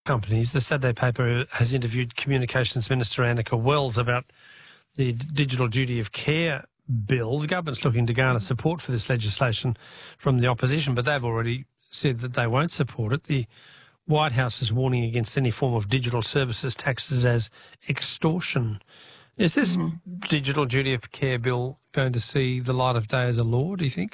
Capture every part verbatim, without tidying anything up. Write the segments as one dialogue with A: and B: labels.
A: companies. The Saturday paper has interviewed Communications Minister Annika Wells about the Digital Duty of Care bill. The government's looking to garner support for this legislation from the opposition, but they've already said that they won't support it. The White House is warning against any form of digital services taxes as extortion. Is this mm-hmm. Digital Duty of Care bill going to see the light of day as a law, do you think?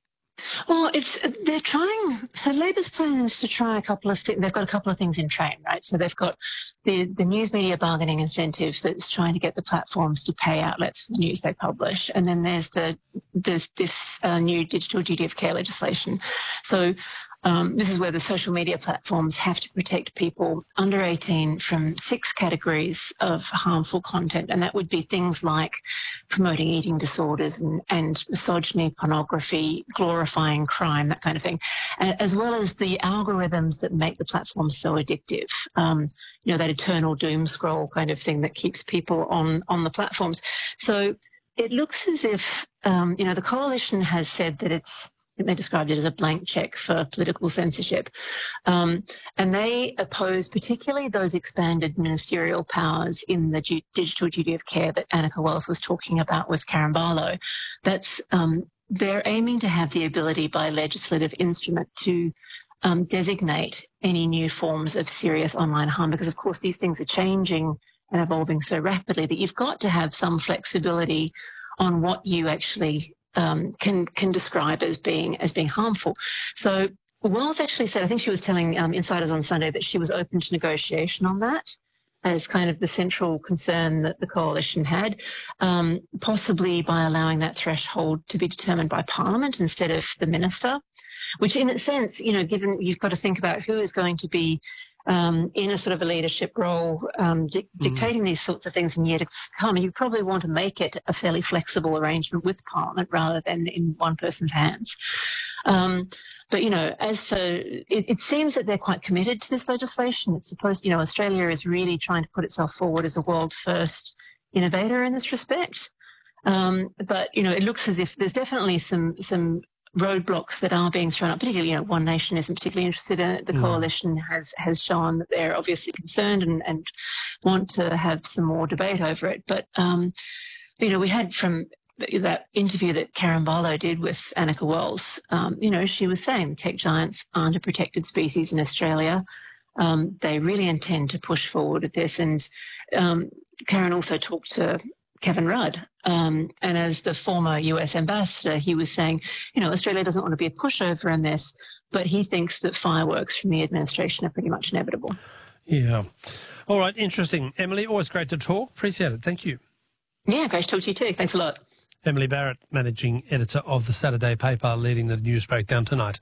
B: Well, it's they're trying. So Labor's plan is to try a couple of things. They've got a couple of things in train, right? So they've got the the news media bargaining incentive that's trying to get the platforms to pay outlets for the news they publish, and then there's the there's this uh, new digital duty of care legislation. So. Um, this is where the social media platforms have to protect people under eighteen from six categories of harmful content, and that would be things like promoting eating disorders and, and misogyny, pornography, glorifying crime, that kind of thing, as well as the algorithms that make the platforms so addictive. Um, you know, that eternal doom scroll kind of thing that keeps people on, on the platforms. So it looks as if, um, you know, the coalition has said that it's I think they described it as a blank check for political censorship. Um, and they oppose particularly those expanded ministerial powers in the du- digital duty of care that Annika Wells was talking about with Karen Barlow. That's, um, they're aiming to have the ability by legislative instrument to um, designate any new forms of serious online harm, because of course these things are changing and evolving so rapidly that you've got to have some flexibility on what you actually Um, can can describe as being as being harmful. So Wells actually said, I think she was telling um, insiders on Sunday that she was open to negotiation on that as kind of the central concern that the coalition had, um, possibly by allowing that threshold to be determined by Parliament instead of the minister, which in a sense, you know, given you've got to think about who is going to be Um, in a sort of a leadership role, um, di- dictating mm. these sorts of things in year to come, you probably want to make it a fairly flexible arrangement with Parliament rather than in one person's hands. Um, but, you know, as for, it, it seems that they're quite committed to this legislation. It's supposed, you know, Australia is really trying to put itself forward as a world first innovator in this respect. Um, but, you know, it looks as if there's definitely some, some, roadblocks that are being thrown up, particularly, you know, One Nation isn't particularly interested in it. The mm. coalition has has shown that they're obviously concerned and, and want to have some more debate over it. But, um, you know, we had from that interview that Karen Barlow did with Annika Wells, um, you know, she was saying the tech giants aren't a protected species in Australia. Um, they really intend to push forward at this. And um, Karen also talked to Kevin Rudd. Um, and as the former U S ambassador, he was saying, you know, Australia doesn't want to be a pushover in this, but he thinks that fireworks from the administration are pretty much inevitable.
A: Yeah. All right. Interesting. Emily, always great to talk. Appreciate it. Thank you.
B: Yeah, great to talk to you too. Thanks a lot.
A: Emily Barrett, managing editor of the Saturday paper, leading the news breakdown tonight.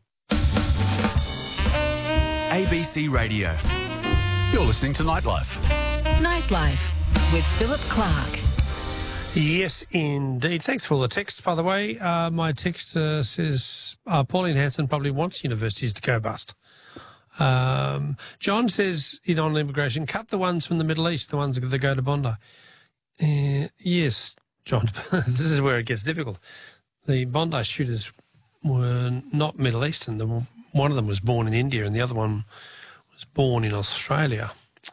C: A B C Radio. You're listening to Nightlife.
D: Nightlife with Philip Clark.
A: Yes, indeed. Thanks for all the texts, by the way. Uh, my text uh, says uh, Pauline Hanson probably wants universities to go bust. Um, John says, in on immigration, cut the ones from the Middle East, the ones that go to Bondi. Uh, yes, John, this is where it gets difficult. The Bondi shooters were not Middle Eastern. The, one of them was born in India and the other one was born in Australia.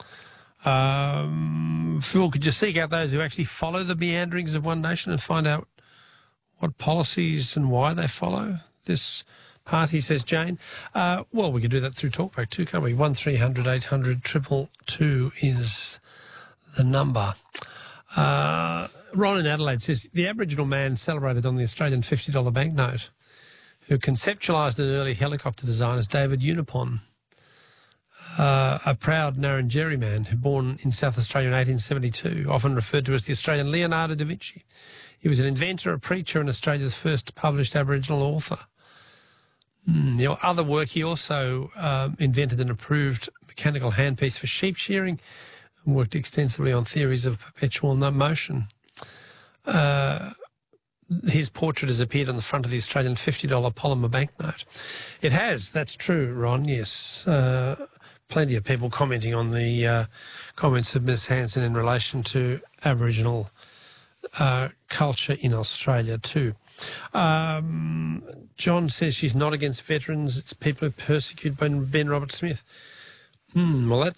A: Um, Phil, could you seek out those who actually follow the meanderings of One Nation and find out what policies and why they follow this party, says Jane? Uh, well, we could do that through Talkback too, can't we? one three hundred eight hundred two two two is the number. Uh, Ron in Adelaide says, the Aboriginal man celebrated on the Australian fifty dollar banknote who conceptualised an early helicopter design is David Unipon. Uh, a proud Ngarrindjeri man who born in South Australia in eighteen seventy-two, often referred to as the Australian Leonardo da Vinci. He was an inventor, a preacher, and Australia's first published Aboriginal author. Mm, you know, other work, he also um, invented an approved mechanical handpiece for sheep shearing and worked extensively on theories of perpetual motion. Uh, his portrait has appeared on the front of the Australian fifty dollar polymer banknote. It has, that's true, Ron, yes. Uh, plenty of people commenting on the uh, comments of Miss Hanson in relation to Aboriginal uh, culture in Australia too. Um, John says she's not against veterans. It's people who persecute Ben, Ben Robert Smith. Hmm, well, that